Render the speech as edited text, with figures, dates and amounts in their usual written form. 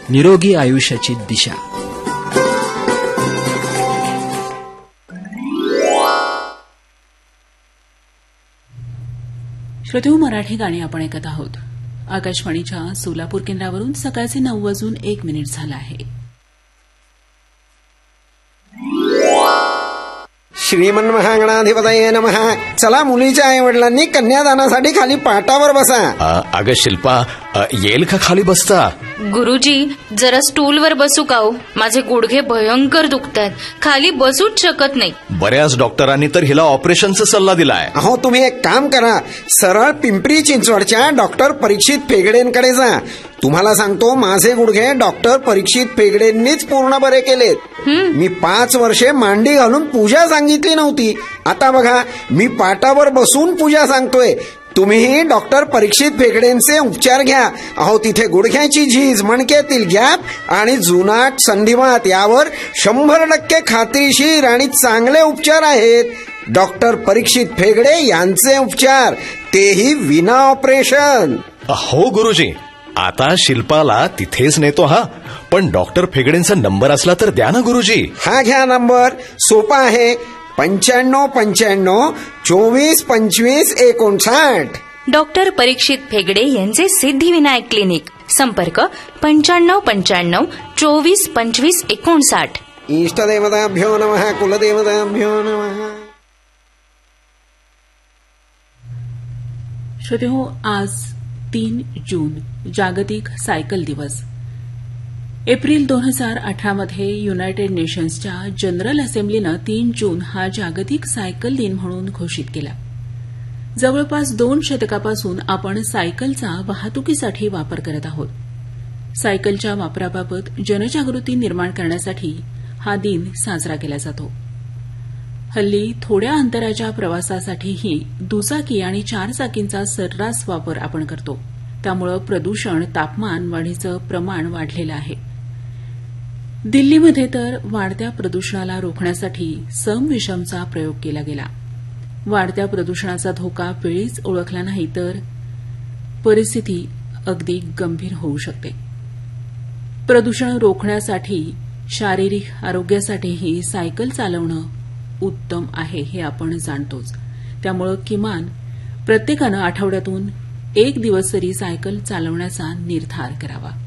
निरोगी आयुष्याची दिशा. श्रोतेहो, मराठी गाणी आपण ऐकत आहोत. आकाशवाणीच्या सोलापूर केंद्रावरून सकाळचे 9:01 झाला आहे. श्रीमन्महागणाधिपतये नमः. चला, मुलीच्या आई वडिलांनी कन्यादानासाठी खाली पाटावर बसा. अगं शिल्पा, येईल का खाली बसता? गुरुजी, जरा स्टूलवर बसू का हो? माझे गुडघे भयंकर दुखतात, खाली बसूच शकत नाही. बऱ्याच डॉक्टरांनी तर हिला ऑपरेशनचा सल्ला दिलाय. अहो, तुम्ही एक काम करा, सरळ पिंपरी चिंचवडच्या डॉक्टर परीक्षित फेगडेंकडे जा. तुम्हाला सांगतो, माझे गुडघे डॉक्टर परीक्षित फेगडेंनीच पूर्ण बरे केलेत. मी 5 वर्षे मांडी घालून पूजा सांगितली नव्हती. आता बघा, मी पाटावर बसून पूजा सांगतोय. तुम्हीही डॉक्टर परीक्षित फेगडेंचे उपचार घ्या. अहो, तिथे गुडघ्याची झीज, मणक्यातील गॅप आणि जुनाट संधिवात यावर 100% खात्रीशीर आणि चांगले उपचार आहेत. डॉक्टर परीक्षित फेगडे यांचे उपचार, तेही विना ऑपरेशन. हो गुरुजी, आता शिल्पाला तिथेच नेतो. हा, पण डॉक्टर फेगडेंचा नंबर असला तर द्या ना गुरुजी. हा घ्या नंबर, सोपा आहे. 9595 24 25 59. डॉक्टर परीक्षित फेगडे यांचे सिद्धिविनायक क्लिनिक. संपर्क 9595 24 25 59. इष्टदेवताभ्यो नमः, कुलदेवताभ्यो नमः. श्रोतेहो, आज 3 जून जागतिक सायकल दिवस. एप्रिल 2018 मध्ये युनायटेड नेशन्सच्या जनरल असेंब्लीनं 3 जून हा जागतिक सायकल दिन म्हणून घोषित केला. जवळपास 2 शतकापासून आपण सायकलचा वाहतुकीसाठी वापर करत आहोत. सायकलच्या वापराबाबत जनजागृती निर्माण करण्यासाठी हा दिन साजरा केला जातो. हल्ली थोड्या अंतराच्या प्रवासासाठीही दुचाकी आणि 4 चाकींचा सर्रास वापर आपण करतो. त्यामुळे प्रदूषण, तापमान वाढीचं प्रमाण वाढलेलं आहे. दिल्लीमध्ये तर वाढत्या प्रदूषणाला रोखण्यासाठी सम-विषमचा प्रयोग केला गेला. वाढत्या प्रदूषणाचा धोका वेळीच ओळखला नाही तर परिस्थिती अगदी गंभीर होऊ शकते. प्रदूषण रोखण्यासाठी, शारीरिक आरोग्यासाठीही सायकल चालवणं उत्तम आहे हे आपण जाणतोच. त्यामुळे किमान प्रत्येकानं आठवड्यातून 1 दिवस तरी सायकल चालवण्याचा निर्धार करावा.